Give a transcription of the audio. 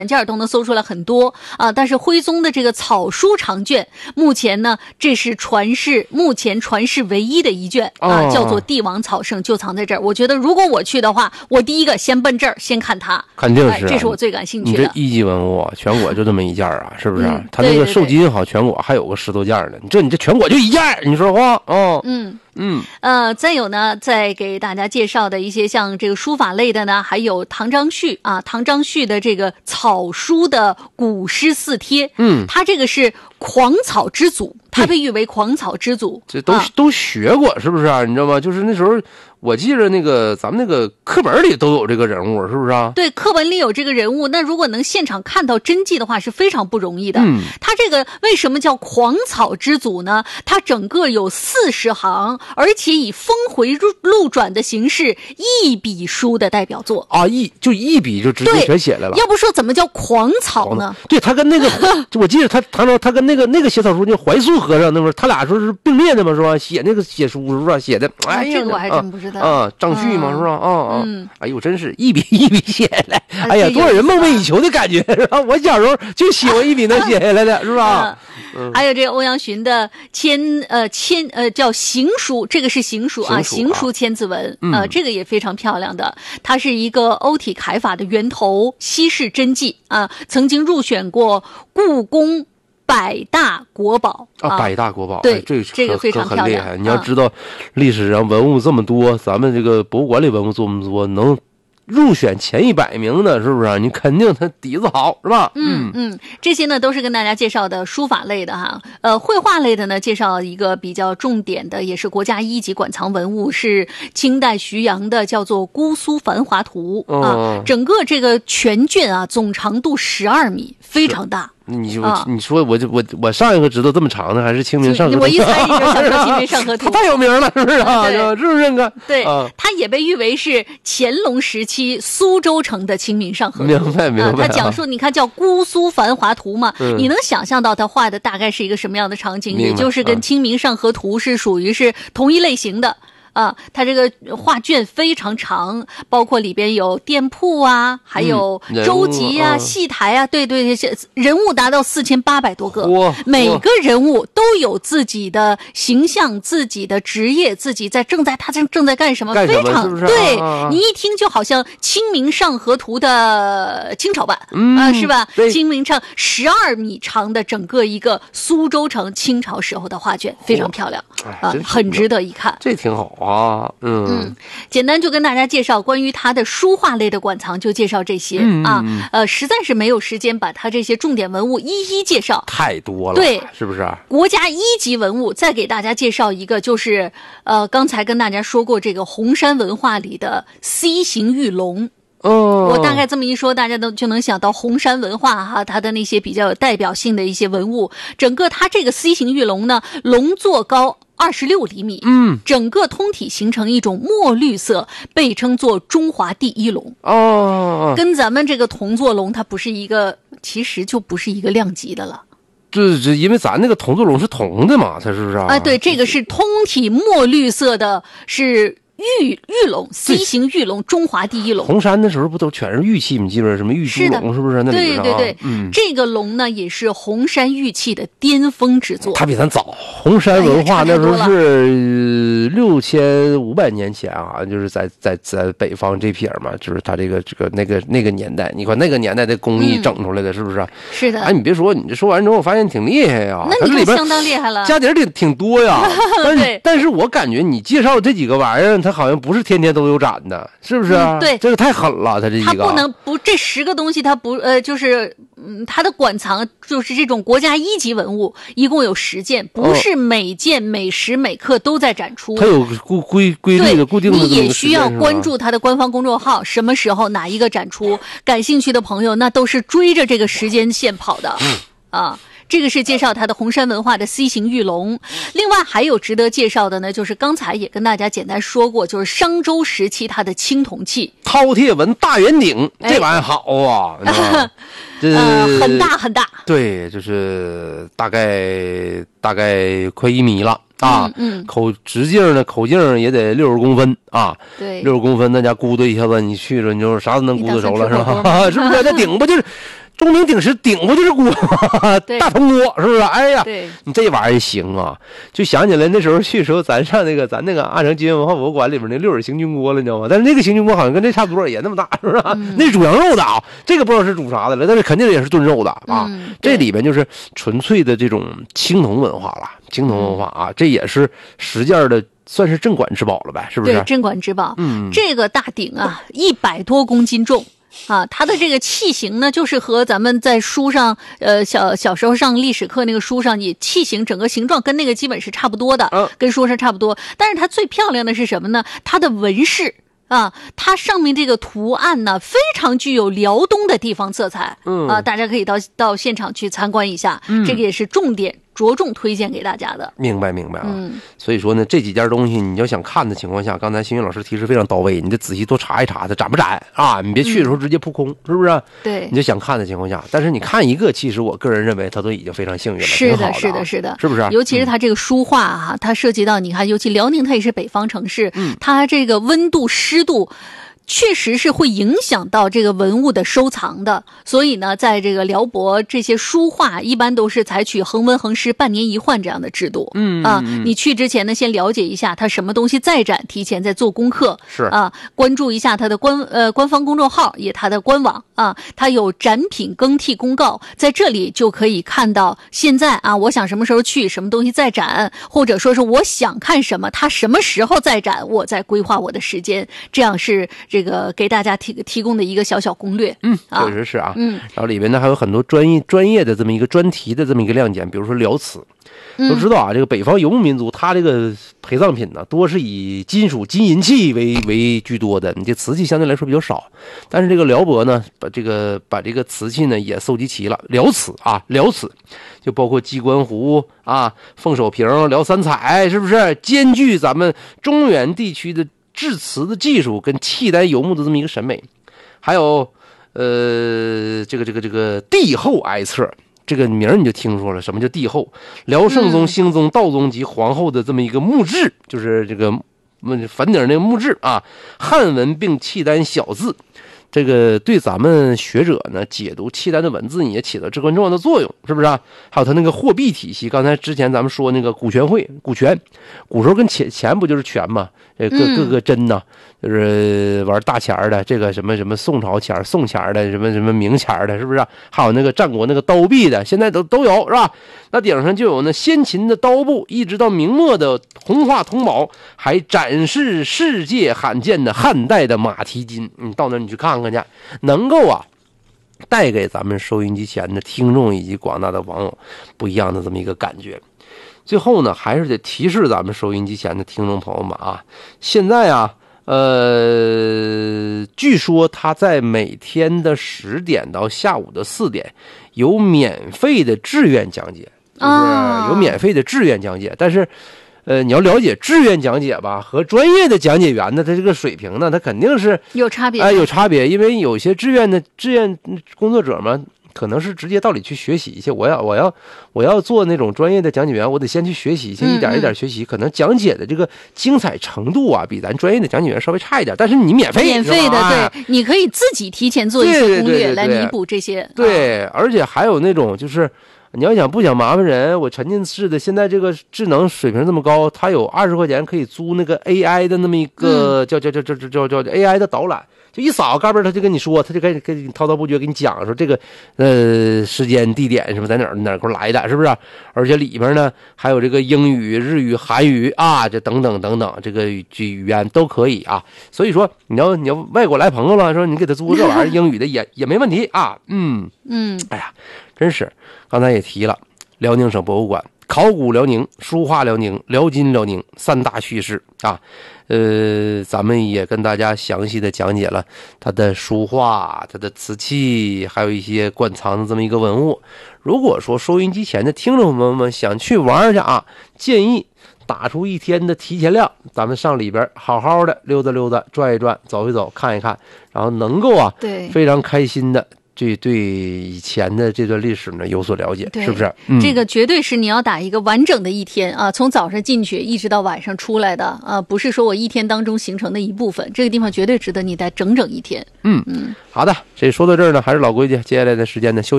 件都能搜出来很多啊，但是徽宗的这个草书长卷，目前呢，这是目前传世唯一的一卷啊，叫做《帝王草圣》，就藏在这儿。我觉得如果我去的话，我第一个先奔这儿，先看它， 肯定是、 这是我最感兴趣的。 你这一级文物啊，全国就这么一件啊，是不是？它那个寿金好，全国还有个10多件呢。你这全国就一件，你说话哦。 再有呢，再给大家介绍的一些像这个书法类的呢，还有唐章绪啊，唐章绪的这个草书的古诗四帖，他这个是狂草之祖，他被誉为狂草之祖， 这都学过，是不是啊？你知道吗？就是那时候我记着那个咱们那个课本里都有这个人物，是不是啊？ 对，课本里有这个人物，那如果能现场看到真迹的话，是非常不容易的。他这个为什么叫狂草之祖呢？他整个有40行，而且以峰回路转的形式，一笔书的代表作啊，一笔就直接全写来了。 要不说怎么叫狂草呢？ 对，他跟那个我记得他跟那个写草书叫怀素和尚，那不是他俩说是并列的吗？是吧？写书是不是写的？哎呀， 这个我还真不知道啊，张旭嘛，是吧？哎呦，真是一笔一笔写下来，哎呀，多少人梦寐以求的感觉，是吧？我小时候就喜欢一笔能写下来的，是吧？ 还有这个欧阳询的叫行书，这个是行书啊，行书千字文，这个也非常漂亮的，它是一个欧体楷法的源头，稀世真迹啊，曾经入选过故宫100大国宝啊，100大国宝， 对， 这个非常漂亮。 很厉害。你要知道，历史上文物这么多，咱们这个博物馆里文物这么多，能入选前100名的，是不是？你肯定他底子好，是吧？ 这些呢都是跟大家介绍的书法类的哈。绘画类的呢，介绍一个比较重点的，也是国家1级馆藏文物，是清代徐阳的，叫做《姑苏繁华图》啊。整个这个全卷啊，总长度12米，非常大。 你说我上一个知道这么长的还是清明上河图， 我一猜你就想说清明上河图， 他太有名了，是不是啊？是不是这个？ 对，他也被誉为是乾隆时期苏州城的清明上河图。 明白。 他讲述，你看叫《姑苏繁华图》嘛，你能想象到他画的大概是一个什么样的场景？也就是跟清明上河图是属于是同一类型的。它这个画卷非常长，包括里边有店铺啊，还有舟楫啊、戏台啊，对，人物达到4800多个，每个人物都有自己的形象、自己的职业、自己正在干什么，非常是不是对，你一听就好像《清明上河图》的清朝版是吧？清明上12米长的整个一个苏州城清朝时候的画卷，非常漂亮很值得一看， 这挺好。 简单就跟大家介绍关于他的书画类的馆藏，就介绍这些实在是没有时间把他这些重点文物一一介绍， 太多了， 对， 是不是？ 国家1级文物，再给大家介绍一个，就是刚才跟大家说过这个红山文化里的 C 形玉龙。我大概这么一说，大家就能想到红山文化哈，它的那些比较有代表性的一些文物。整个它这个 C 形玉龙呢，龙座高26厘米，整个通体形成一种墨绿色，被称作中华第一龙。跟咱们这个铜座龙，它其实就不是一个量级的了。 这因为咱那个铜座龙是铜的嘛，它是不是啊？ 对，这个是通体墨绿色的，是玉龙 C 形玉龙，中华第一龙。 红山的时候不都全是玉器吗？基本上什么玉猪龙，是不是？那里边对，这个龙呢也是红山玉器的巅峰之作。 它比咱早，红山文化那时候是6500年前啊，就是在北方这片嘛，就是它这个那个年代，你看那个年代的工艺整出来的，是不是？ 是的。 哎，你别说，你这说完之后，我发现挺厉害呀。 那你看相当厉害了， 家底挺多呀。但是我感觉你介绍这几个玩意儿，它好像不是天天都有展的，是不是？ 对， 这个太狠了，它这一个。 它不能不这10个东西，它不就是它的馆藏就是这种国家1级文物，一共有10件，不是每件每时每刻都在展出。 它有规律的固定的。 你也需要关注它的官方公众号，什么时候哪一个展出，感兴趣的朋友那都是追着这个时间线跑的这个是介绍它的红山文化的 C 形玉龙。另外还有值得介绍的呢，就是刚才也跟大家简单说过，就是商周时期它的青铜器饕餮纹大圆鼎，这玩意儿好啊很大很大， 对，就是大概快1米了直径呢，口径也得60公分啊， 对 ，60公分，那家咕嘟一下子你去了，你就啥都能咕嘟熟了，是吧？是不是？那鼎不就是东鼎鼎石鼎不就是锅吗？大铜锅是不是？哎呀，你这玩意儿行啊！就想起来那时候去的时候，咱上那个咱那个阿城基因文化博物馆里面那六耳行军锅了，你知道吗？但是那个行军锅好像跟这差不多，也那么大，是不是？那是煮羊肉的啊，这个不知道是煮啥的了，但是肯定也是炖肉的啊。这里边就是纯粹的这种青铜文化了，青铜文化啊，这也是实践的。算是镇馆之宝了呗，是不是？ 对，镇馆之宝。这个大鼎啊，100多公斤重啊，它的这个器型呢，就是和咱们在书上，小时候上历史课那个书上，也器型整个形状跟那个基本是差不多的，跟书上差不多。但是它最漂亮的是什么呢？它的纹饰。啊，它上面这个图案呢，非常具有辽东的地方色彩。大家可以到现场去参观一下，这个也是着重推荐给大家的。 明白啊。所以说呢，这几件东西你要想看的情况下，刚才新云老师提示非常到位，你得仔细多查一查它展不展啊，你别去的时候直接扑空，是不是？ 对， 你就想看的情况下，但是你看一个，其实我个人认为它都已经非常幸运了， 是的， 是不是？ 尤其是它这个书画啊，它涉及到你看，尤其辽宁它也是北方城市，它这个温度湿度。确实是会影响到这个文物的收藏的，所以呢，在这个辽博这些书画一般都是采取恒温恒湿半年一换这样的制度。你去之前呢，先了解一下它什么东西在展，提前在做功课。 是啊，关注一下它的官方公众号，也它的官网啊，它有展品更替公告，在这里就可以看到现在啊，我想什么时候去，什么东西在展，或者说是我想看什么，它什么时候在展，我在规划我的时间，这样是这个给大家提供的一个小小攻略。 确实是啊。然后里面呢还有很多专业的这么一个专题的这么一个亮点，比如说辽瓷。都知道啊，这个北方游牧民族，他这个陪葬品呢，多是以金银器为居多的，你这瓷器相对来说比较少。但是这个辽博呢，把这个瓷器呢也搜集齐了，辽瓷就包括鸡冠壶啊、凤首瓶、辽三彩，是不是兼具咱们中原地区的制瓷的技术跟契丹游牧的这么一个审美？还有这个帝后哀册。这个名你就听说了，什么叫帝后？辽圣宗、兴宗、道宗及皇后的这么一个墓志，就是这个坟顶那个墓志啊，汉文并契丹小字，这个对咱们学者呢解读契丹的文字也起到至关重要的作用，是不是啊？还有他那个货币体系，刚才之前咱们说那个股权，古时候跟钱不就是权吗？各个针呐，就是玩大钱的，这个什么宋朝钱、宋钱的，什么明钱的，是不是？还有那个战国那个刀币的，现在都有，是吧？那顶上就有那先秦的刀部，一直到明末的红化铜宝，还展示世界罕见的汉代的马蹄金。你到那你去看看去，能够啊带给咱们收音机前的听众以及广大的网友不一样的这么一个感觉。最后呢，还是得提示咱们收音机前的听众朋友们啊，现在啊，据说他在每天的10点到下午的4点有免费的志愿讲解，就是有免费的志愿讲解，但是。你要了解志愿讲解吧，和专业的讲解员呢，他这个水平呢，他肯定是有差别。 有差别，因为有些志愿工作者嘛，可能是直接到里去学习去。我要做那种专业的讲解员，我得先去学习，先一点一点学习。可能讲解的这个精彩程度啊，比咱专业的讲解员稍微差一点。但是你免费的， 对，你可以自己提前做一些攻略来弥补这些。 对，而且还有那种就是。你要想不想麻烦人，我沉浸式的现在这个智能水平这么高，它有20块钱可以租那个 AI 的那么一个叫 AI 的导览，就一扫盖边他就跟你说，他就跟你滔滔不绝跟你讲说这个时间地点什么在哪块来的，是不是？而且里边呢还有这个英语、日语、韩语啊，这等等这个语言都可以啊。所以说你要外国来朋友了，说你给他租这玩意儿英语的也没问题啊。哎呀，真是。刚才也提了，辽宁省博物馆、考古辽宁、书画辽宁、辽金辽宁3大叙事啊，咱们也跟大家详细的讲解了它的书画、它的瓷器，还有一些馆藏的这么一个文物。如果说收音机前的听众朋友们想去玩去啊，建议打出1天的提前量，咱们上里边好好的溜达溜达、转一转、走一走、看一看，然后能够啊， 对， 非常开心的对以前的这段历史呢有所了解，是不是？ 这个绝对是你要打一个完整的一天啊，从早上进去一直到晚上出来的啊，不是说我一天当中形成的一部分。这个地方绝对值得你待整整一天。 好的，这说到这儿呢，还是老规矩，接下来的时间呢休息。